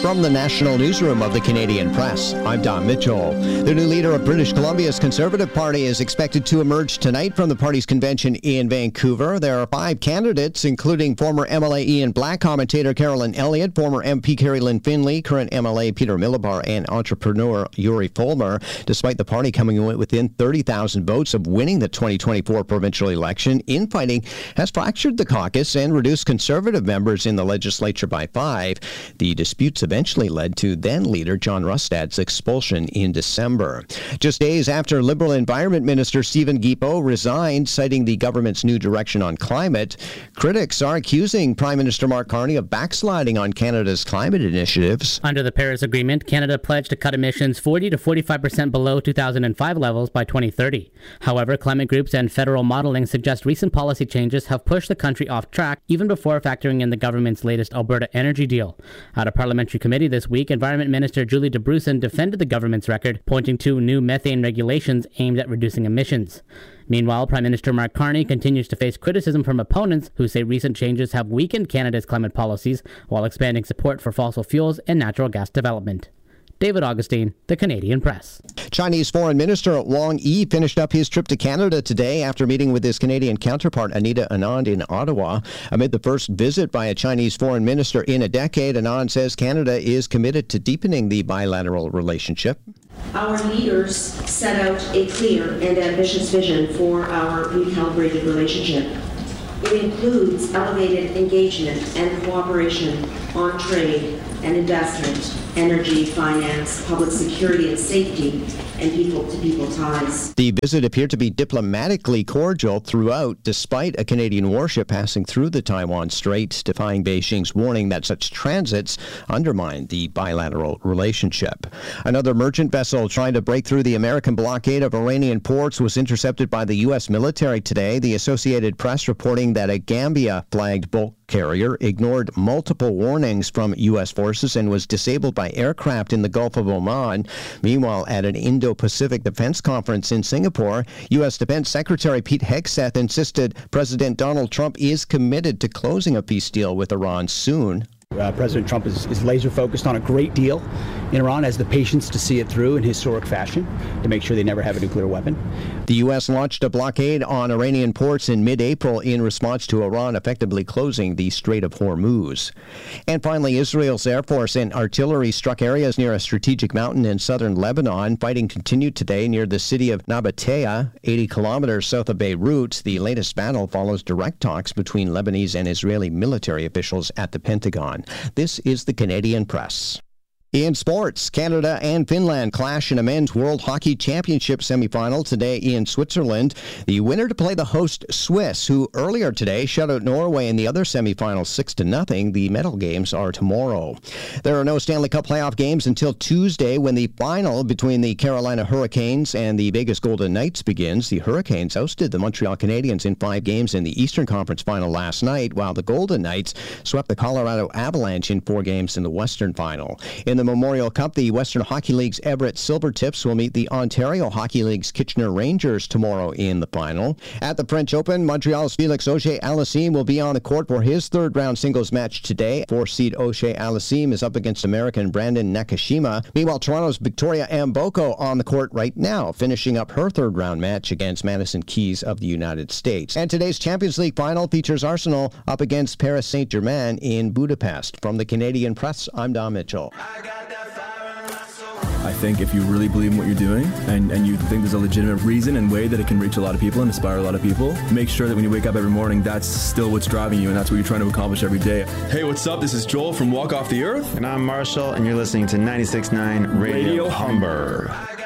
From the National Newsroom of the Canadian Press, I'm Don Mitchell. The new leader of British Columbia's Conservative Party is expected to emerge tonight from the party's convention in Vancouver. There are 5 candidates, including former MLA Ian Black, commentator Carolyn Elliott, former MP Carrie Lynn Finley, current MLA Peter Millibar, and entrepreneur Yuri Fulmer. Despite the party coming within 30,000 votes of winning the 2024 provincial election, infighting has fractured the caucus and reduced Conservative members in the legislature by 5. The disputes eventually led to then-leader John Rustad's expulsion in December. Just days after Liberal Environment Minister Stephen Guilbeault resigned, citing the government's new direction on climate, critics are accusing Prime Minister Mark Carney of backsliding on Canada's climate initiatives. Under the Paris Agreement, Canada pledged to cut emissions 40 to 45% below 2005 levels by 2030. However, climate groups and federal modeling suggest recent policy changes have pushed the country off track even before factoring in the government's latest Alberta energy deal. At a parliamentary committee this week, Environment Minister Julie DeBrusen defended the government's record, pointing to new methane regulations aimed at reducing emissions. Meanwhile, Prime Minister Mark Carney continues to face criticism from opponents who say recent changes have weakened Canada's climate policies while expanding support for fossil fuels and natural gas development. David Augustine, The Canadian Press. Chinese Foreign Minister Wang Yi finished up his trip to Canada today after meeting with his Canadian counterpart Anita Anand in Ottawa. Amid the first visit by a Chinese foreign minister in a decade, Anand says Canada is committed to deepening the bilateral relationship. Our leaders set out a clear and ambitious vision for our recalibrated relationship. It includes elevated engagement and cooperation on trade and investment, energy, finance, public security and safety, and people-to-people ties. The visit appeared to be diplomatically cordial throughout, despite a Canadian warship passing through the Taiwan Strait, defying Beijing's warning that such transits undermine the bilateral relationship. Another merchant vessel trying to break through the American blockade of Iranian ports was intercepted by the U.S. military today. The Associated Press reporting that a Gambia-flagged bulk carrier ignored multiple warnings from U.S. forces and was disabled by aircraft in the Gulf of Oman. Meanwhile, at an Indo-Pacific Defense Conference in Singapore, U.S. Defense Secretary Pete Hegseth insisted President Donald Trump is committed to closing a peace deal with Iran soon. President Trump is laser focused on a great deal in Iran, has the patience to see it through in historic fashion to make sure they never have a nuclear weapon. The U.S. launched a blockade on Iranian ports in mid-April in response to Iran effectively closing the Strait of Hormuz. And finally, Israel's Air Force and artillery struck areas near a strategic mountain in southern Lebanon. Fighting continued today near the city of Nabatea, 80 kilometers south of Beirut. The latest battle follows direct talks between Lebanese and Israeli military officials at the Pentagon. This is the Canadian Press. In sports, Canada and Finland clash in a men's World Hockey Championship semifinal today in Switzerland. The winner to play the host Swiss, who earlier today shut out Norway in the other semifinal 6-0. The medal games are tomorrow. There are no Stanley Cup playoff games until Tuesday when the final between the Carolina Hurricanes and the Vegas Golden Knights begins. The Hurricanes ousted the Montreal Canadiens in 5 games in the Eastern Conference final last night, while the Golden Knights swept the Colorado Avalanche in 4 games in the Western final. In the Memorial Cup, the Western Hockey League's Everett Silvertips will meet the Ontario Hockey League's Kitchener Rangers tomorrow in the final. At the French Open, Montreal's Felix Auger-Aliassime will be on the court for his third-round singles match today. 4-seed Auger-Aliassime is up against American Brandon Nakashima. Meanwhile, Toronto's Victoria Mboko on the court right now, finishing up her third-round match against Madison Keys of the United States. And today's Champions League final features Arsenal up against Paris Saint-Germain in Budapest. From the Canadian Press, I'm Don Mitchell. I think if you really believe in what you're doing and you think there's a legitimate reason and way that it can reach a lot of people and inspire a lot of people, make sure that when you wake up every morning, that's still what's driving you and that's what you're trying to accomplish every day. Hey, what's up? This is Joel from Walk Off the Earth. And I'm Marshall, and you're listening to 96.9 Radio Humber.